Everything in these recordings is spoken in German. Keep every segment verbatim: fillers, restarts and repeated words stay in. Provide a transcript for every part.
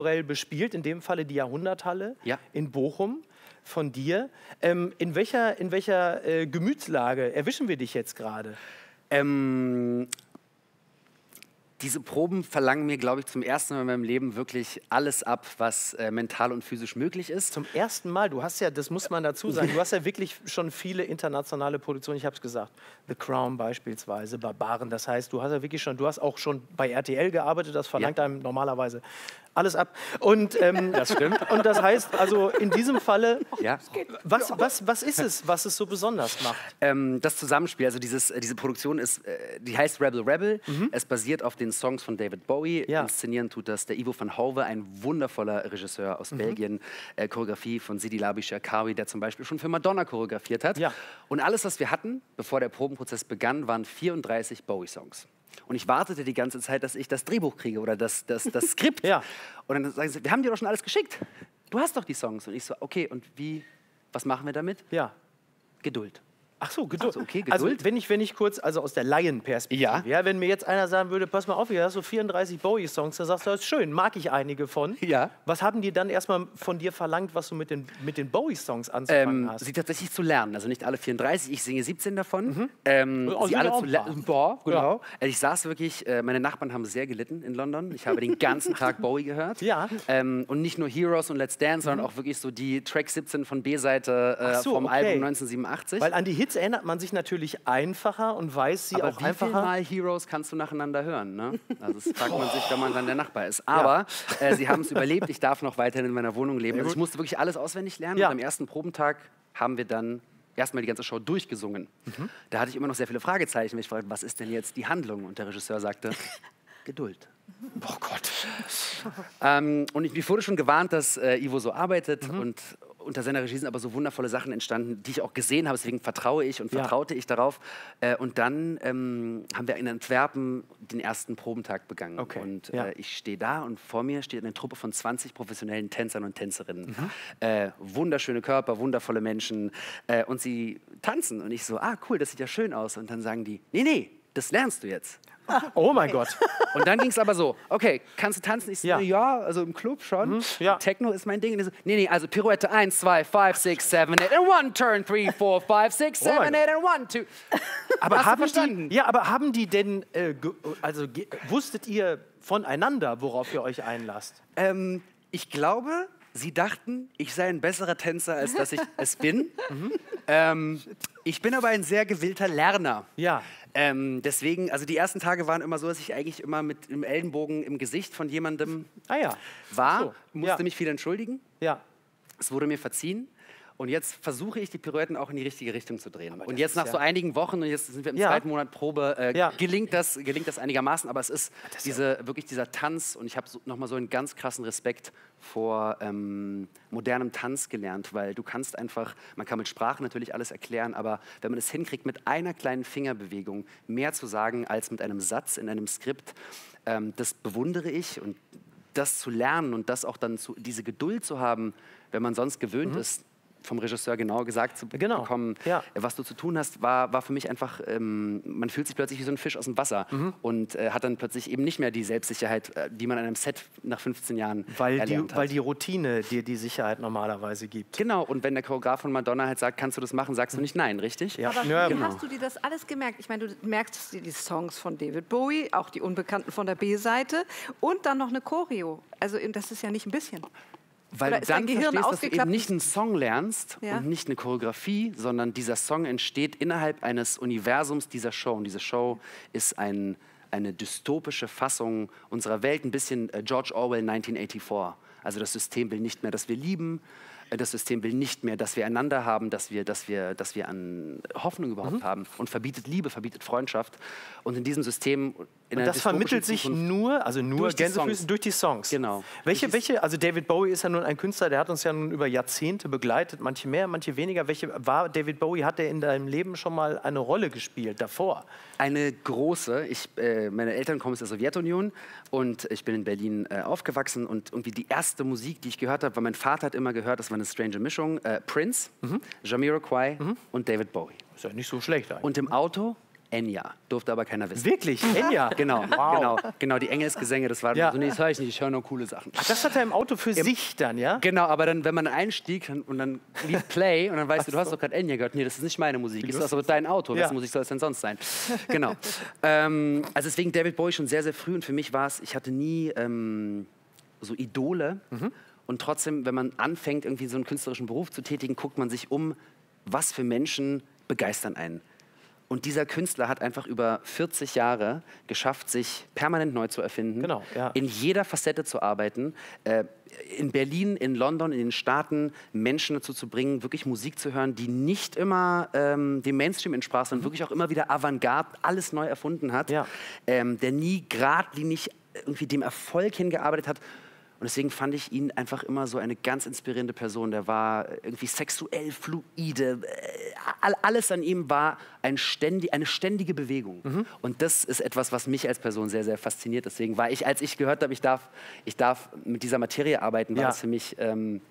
bespielt, in dem Falle die Jahrhunderthalle ja. in Bochum von dir. Ähm, in welcher, in welcher äh, Gemütslage erwischen wir dich jetzt gerade? Ähm, diese Proben verlangen mir, glaube ich, zum ersten Mal in meinem Leben wirklich alles ab, was äh, mental und physisch möglich ist. Zum ersten Mal, du hast ja, das muss man dazu sagen, du hast ja wirklich schon viele internationale Produktionen, ich habe es gesagt, The Crown beispielsweise, Barbaren, das heißt, du hast ja wirklich schon, du hast auch schon bei R T L gearbeitet, das verlangt ja. einem normalerweise alles ab. Und, ähm, das stimmt. Und das heißt, also in diesem Falle, ja. was, was, was ist es, was es so besonders macht? Ähm, das Zusammenspiel, also dieses, diese Produktion ist, äh, die heißt Rebel Rebel. Mhm. Es basiert auf den Songs von David Bowie. Ja. Inszenieren tut das der Ivo van Hove, ein wundervoller Regisseur aus mhm. Belgien. Äh, Choreografie von Sidi Labi Sherkawi, der zum Beispiel schon für Madonna choreografiert hat. Ja. Und alles, was wir hatten, bevor der Probenprozess begann, waren vierunddreißig Bowie-Songs. Und ich wartete die ganze Zeit, dass ich das Drehbuch kriege oder das, das, das Skript. Ja. Und dann sagen sie, wir haben dir doch schon alles geschickt. Du hast doch die Songs. Und ich so, okay, und wie, was machen wir damit? Ja. Geduld. Ach so, Geduld. Ach so, okay, Geduld. Also wenn ich, wenn ich kurz, also aus der Laienperspektive, ja. ja, wenn mir jetzt einer sagen würde, pass mal auf, hier hast du vierunddreißig Bowie-Songs, dann sagst du, das ist schön, mag ich einige von. Ja. Was haben die dann erstmal von dir verlangt, was du mit den, mit den Bowie-Songs anzufangen ähm, hast? Sie tatsächlich zu lernen, also nicht alle vierunddreißig, ich singe siebzehn davon. Mhm. Ähm, also sie alle zu lernen. Boah, genau. Ja. Also ich saß wirklich, äh, meine Nachbarn haben sehr gelitten in London. Ich habe den ganzen Tag Bowie gehört. Ja. Ähm, und nicht nur Heroes und Let's Dance, sondern mhm. auch wirklich so die Track siebzehn von B-Seite äh, so, vom okay. Album neunzehnhundertsiebenundachtzig. Weil an die Hits erinnert man sich natürlich einfacher und weiß sie aber auch wie einfacher. Wie viel Mal Heroes kannst du nacheinander hören? Ne? Also das fragt man sich, wenn man dann der Nachbar ist. Aber ja. äh, sie haben es überlebt. Ich darf noch weiterhin in meiner Wohnung leben. Also ich musste wirklich alles auswendig lernen. Ja. Und am ersten Probentag haben wir dann erstmal die ganze Show durchgesungen. Mhm. Da hatte ich immer noch sehr viele Fragezeichen. Ich fragte, was ist denn jetzt die Handlung? Und der Regisseur sagte, Geduld. Oh Gott. ähm, und ich, mir wurde schon gewarnt, dass äh, Ivo so arbeitet mhm. und unter seiner Regie sind aber so wundervolle Sachen entstanden, die ich auch gesehen habe. Deswegen vertraue ich und vertraute ja. ich darauf. Äh, und dann ähm, haben wir in Antwerpen den ersten Probentag begangen. Okay. Und ja. äh, ich stehe da und vor mir steht eine Truppe von zwanzig professionellen Tänzern und Tänzerinnen. Mhm. Äh, wunderschöne Körper, wundervolle Menschen. Äh, und sie tanzen. Und ich so, ah cool, das sieht ja schön aus. Und dann sagen die, nee, nee, das lernst du jetzt. Oh mein Gott. Und dann ging es aber so, okay, kannst du tanzen? Ich so, ja, ja also im Club schon. Mhm, ja. Techno ist mein Ding. Und die so, nee, nee, also Pirouette eins, zwei, fünf, sechs, sieben, acht and one, turn three, four, five, six, seven, eight and one, two. Aber haben die, ja, aber haben die denn, äh, also wusstet ihr voneinander, worauf ihr euch einlasst? Ähm, ich glaube, sie dachten, ich sei ein besserer Tänzer, als dass ich es bin. Mhm. Ähm, ich bin aber ein sehr gewillter Lerner. Ja. Ähm, deswegen, also die ersten Tage waren immer so, dass ich eigentlich immer mit dem Ellenbogen im Gesicht von jemandem ah, ja. war, so. musste ja. mich viel entschuldigen. Ja. Es wurde mir verziehen. Und jetzt versuche ich, die Pirouetten auch in die richtige Richtung zu drehen. Und jetzt nach ja so einigen Wochen, und jetzt sind wir im ja. zweiten Monat Probe, äh, ja. gelingt, das, gelingt das einigermaßen. Aber es ist das diese, ja. wirklich dieser Tanz. Und ich habe so, nochmal so einen ganz krassen Respekt vor ähm, modernem Tanz gelernt. Weil du kannst einfach, man kann mit Sprache natürlich alles erklären, aber wenn man es hinkriegt, mit einer kleinen Fingerbewegung mehr zu sagen, als mit einem Satz in einem Skript, ähm, das bewundere ich. Und das zu lernen und das auch dann zu, diese Geduld zu haben, wenn man sonst gewöhnt mhm. ist, vom Regisseur genau gesagt zu genau. bekommen, ja. was du zu tun hast, war, war für mich einfach, ähm, man fühlt sich plötzlich wie so ein Fisch aus dem Wasser mhm. und äh, hat dann plötzlich eben nicht mehr die Selbstsicherheit, äh, die man an einem Set nach fünfzehn Jahren weil erlernt die, hat. Weil die Routine dir die Sicherheit normalerweise gibt. Genau, und wenn der Choreograf von Madonna halt sagt, kannst du das machen, sagst du nicht nein, richtig? Ja. Aber ja, wie genau. hast du dir das alles gemerkt? Ich meine, du merkst die Songs von David Bowie, auch die Unbekannten von der B-Seite und dann noch eine Choreo. Also das ist ja nicht ein bisschen. Weil Oder du dann verstehst, dass du eben nicht einen Song lernst ja. und nicht eine Choreografie, sondern dieser Song entsteht innerhalb eines Universums dieser Show. Und diese Show ist ein, eine dystopische Fassung unserer Welt, ein bisschen äh, George Orwell neunzehnhundertvierundachtzig. Also das System will nicht mehr, dass wir lieben, äh, das System will nicht mehr, dass wir einander haben, dass wir, dass wir, dass wir an Hoffnung überhaupt mhm. haben und verbietet Liebe, verbietet Freundschaft. Und in diesem System... In und das vermittelt sich nur, also nur durch die Gänsefüßen, Songs. durch die Songs. Genau. Welche, welche, also David Bowie ist ja nun ein Künstler, der hat uns ja nun über Jahrzehnte begleitet, manche mehr, manche weniger. Welche war David Bowie, hat er in deinem Leben schon mal eine Rolle gespielt davor? Eine große. Ich, äh, meine Eltern kommen aus der Sowjetunion und ich bin in Berlin äh, aufgewachsen und irgendwie die erste Musik, die ich gehört habe, weil mein Vater hat immer gehört, das war eine strange Mischung, äh, Prince, mhm. Jamiroquai mhm. und David Bowie. Ist ja nicht so schlecht eigentlich. Und im Auto Enya. Durfte aber keiner wissen. Wirklich? Enya? Genau, wow. genau, genau, die Engelsgesänge, das war ja. so, nee, das höre ich nicht, ich höre nur coole Sachen. Ach, das hat er im Auto für Im, sich dann, ja? Genau, aber dann, wenn man einstieg und dann lief Play und dann weißt du, du hast doch gerade Enya gehört, nee, das ist nicht meine Musik, das ist aber dein Auto, ja. wessen Musik soll es denn sonst sein? Genau. ähm, also deswegen David Bowie schon sehr, sehr früh und für mich war es, ich hatte nie ähm, so Idole mhm. und trotzdem, wenn man anfängt, irgendwie so einen künstlerischen Beruf zu tätigen, guckt man sich um, was für Menschen begeistern einen. Und dieser Künstler hat einfach über vierzig Jahre geschafft, sich permanent neu zu erfinden, genau, ja. in jeder Facette zu arbeiten, äh, in Berlin, in London, in den Staaten Menschen dazu zu bringen, wirklich Musik zu hören, die nicht immer ähm, dem Mainstream entsprach, sondern mhm. wirklich auch immer wieder Avantgarde, alles neu erfunden hat, ja. ähm, der nie geradlinig irgendwie dem Erfolg hingearbeitet hat. Und deswegen fand ich ihn einfach immer so eine ganz inspirierende Person. Der war irgendwie sexuell fluide. Alles an ihm war ein ständig, eine ständige Bewegung. Mhm. Und das ist etwas, was mich als Person sehr, sehr fasziniert. Deswegen war ich, als ich gehört habe, ich darf, ich darf mit dieser Materie arbeiten, war ja. das für mich ähm,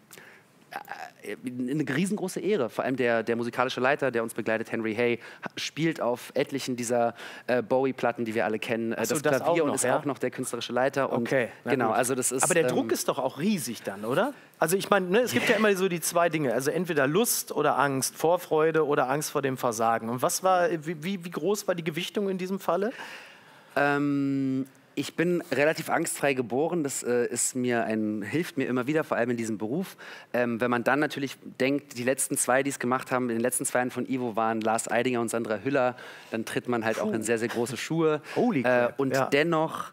eine riesengroße Ehre. Vor allem der, der musikalische Leiter, der uns begleitet, Henry Hay, spielt auf etlichen dieser äh, Bowie-Platten, die wir alle kennen. Ach so, das das Klavier auch noch, und ist ja? auch noch der künstlerische Leiter. Und okay, genau, also das ist, aber der ähm, Druck ist doch auch riesig dann, oder? Also ich meine, ne, es gibt ja immer so die zwei Dinge, also entweder Lust oder Angst, Vorfreude oder Angst vor dem Versagen. Und was war, wie, wie, wie groß war die Gewichtung in diesem Falle? Ähm... Ich bin relativ angstfrei geboren, das äh, ist mir ein, hilft mir immer wieder, vor allem in diesem Beruf. Ähm, wenn man dann natürlich denkt, die letzten zwei, die es gemacht haben, in den letzten zwei Jahren von Ivo waren Lars Eidinger und Sandra Hüller, dann tritt man halt Puh. auch in sehr, sehr große Schuhe. Holy crap. Äh, und ja. dennoch,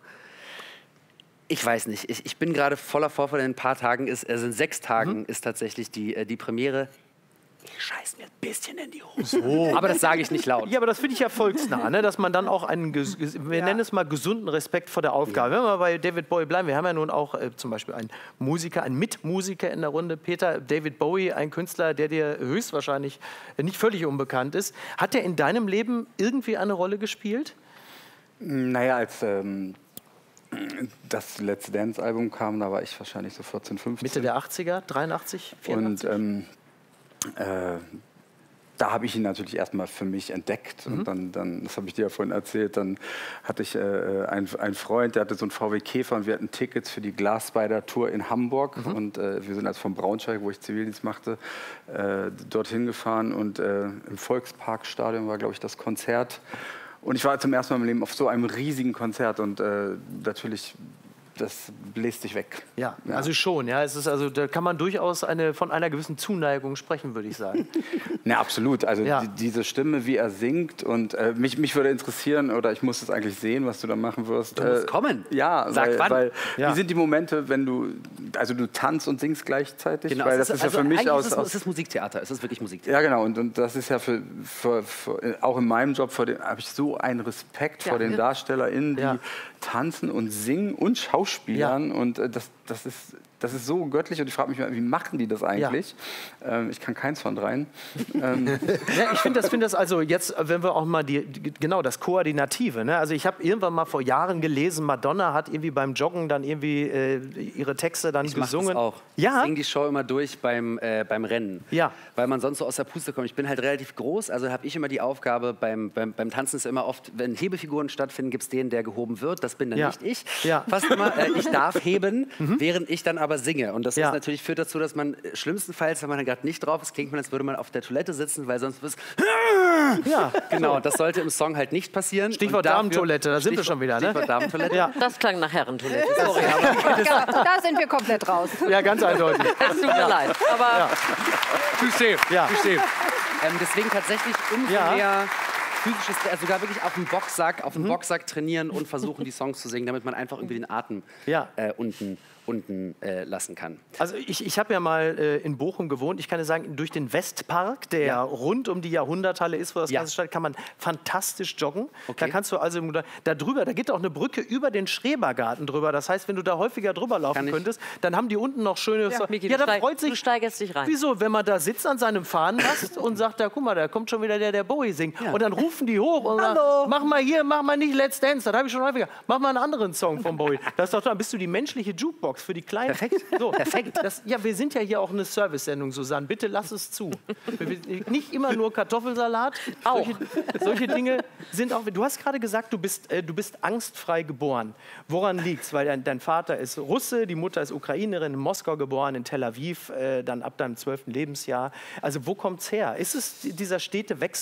ich weiß nicht, ich, ich bin gerade voller Vorfreude, in ein paar Tagen, ist, also in sechs Tagen mhm. ist tatsächlich die, äh, die Premiere. Ich scheiß mir ein bisschen in die Hose. So. Aber das sage ich nicht laut. Ja, aber das finde ich ja volksnah, ne? Dass man dann auch einen, wir ja. nennen es mal, gesunden Respekt vor der Aufgabe. Ja. Wenn wir bei David Bowie bleiben, wir haben ja nun auch äh, zum Beispiel einen Musiker, einen Mitmusiker in der Runde, Peter. David Bowie, ein Künstler, der dir höchstwahrscheinlich nicht völlig unbekannt ist. Hat der in deinem Leben irgendwie eine Rolle gespielt? Naja, als ähm, das letzte Dance-Album kam, da war ich wahrscheinlich so vierzehn, fünfzehn. Mitte der achtziger, dreiundachtzig, vierundachtzig? Und ähm, Äh, da habe ich ihn natürlich erstmal für mich entdeckt. Mhm. Und dann, dann, das habe ich dir ja vorhin erzählt, dann hatte ich äh, einen, einen Freund, der hatte so einen V W Käfer und wir hatten Tickets für die Glass Spider Tour in Hamburg. Mhm. Und äh, wir sind also von Braunschweig, wo ich Zivildienst machte, äh, dorthin gefahren. Und äh, im Volksparkstadion war, glaube ich, das Konzert. Und ich war zum ersten Mal im Leben auf so einem riesigen Konzert und äh, natürlich... das bläst dich weg. Ja, ja, also schon. Ja, es ist also, da kann man durchaus eine, von einer gewissen Zuneigung sprechen, würde ich sagen. Na, absolut. Also ja. die, diese Stimme, wie er singt. Und äh, mich, mich würde interessieren, oder ich muss es eigentlich sehen, was du da machen wirst. Du musst äh, kommen. Ja, Sag weil, wann. weil ja. wie sind die Momente, wenn du, also du tanzt und singst gleichzeitig? Genau, weil das ist, ist also ja für mich aus, ist es, aus... es ist Musiktheater, es ist wirklich Musiktheater. Ja, genau. Und, und das ist ja für, für, für auch in meinem Job, habe ich so einen Respekt ja. vor den DarstellerInnen, die ja. tanzen und singen und Schauspielern. Ja. Und äh, das, das, ist, das ist so göttlich. Und ich frage mich, wie machen die das eigentlich? Ja. Ähm, ich kann keins von dreien. ähm. ja, ich finde das, find das also jetzt, wenn wir auch mal die, die genau das Koordinative. Ne? Also ich habe irgendwann mal vor Jahren gelesen, Madonna hat irgendwie beim Joggen dann irgendwie äh, ihre Texte dann ich gesungen. Ich mache das auch. Ja? Ich singe die Show immer durch beim, äh, beim Rennen. Ja. Weil man sonst so aus der Puste kommt. Ich bin halt relativ groß, also habe ich immer die Aufgabe, beim, beim, beim Tanzen ist immer oft, wenn Hebefiguren stattfinden, gibt es den, der gehoben wird. Das bin dann ja. nicht ich. Ja. Fast immer. Äh, ich darf heben, mhm. während ich dann aber singe. Und das ja. ist natürlich, führt dazu, dass man schlimmstenfalls, wenn man gerade nicht drauf ist, klingt man, als würde man auf der Toilette sitzen, weil sonst ist ja. genau, das sollte im Song halt nicht passieren. Stichwort Damentoilette, da sind Stichwort, wir schon wieder, ne? Stichwort Damentoilette. Ja. Das klang nach Herrentoilette. Sorry, aber ja, da sind wir komplett raus. Ja, ganz eindeutig. Es tut mir ja. leid, aber... Ja. Touché, ja. touché. Ähm, deswegen tatsächlich umso ja. mehr physisches, also sogar wirklich auf dem Boxsack, auf dem mhm. Boxsack trainieren und versuchen, die Songs zu singen, damit man einfach irgendwie den Atem ja. äh, unten, unten äh, lassen kann. Also ich, ich habe ja mal äh, in Bochum gewohnt. Ich kann dir sagen, durch den Westpark, der ja. rund um die Jahrhunderthalle ist, wo das ja. Ganze statt, kann man fantastisch joggen. Okay. Da kannst du also da drüber, da geht auch eine Brücke über den Schrebergarten drüber. Das heißt, wenn du da häufiger drüber laufen könntest, dann haben die unten noch schöne... Ja, so, Miki, ja, da steig, freut sich... Du steigerst dich rein. Wieso? Wenn man da sitzt an seinem Fahnenmast und sagt, da guck mal, da kommt schon wieder der, der Bowie singt. Ja. Und dann rufen die hoch und sagen, mach mal hier, mach mal nicht Let's Dance. Das habe ich schon häufiger. Mach mal einen anderen Song von Bowie. Das ist doch da, bist du die menschliche Jukebox. Boombox für die Kleinen. Perfekt. So, perfekt. Das, ja, wir sind ja hier auch eine Service-Sendung, Susanne. Bitte lass es zu. Nicht immer nur Kartoffelsalat. Auch. Solche, solche Dinge sind auch... Du hast gerade gesagt, du bist, äh, du bist angstfrei geboren. Woran liegt's? Weil dein, dein Vater ist Russe, die Mutter ist Ukrainerin, in Moskau geboren, in Tel Aviv, äh, dann ab deinem zwölften Lebensjahr. Also wo kommt's her? Ist es dieser stete Wechsel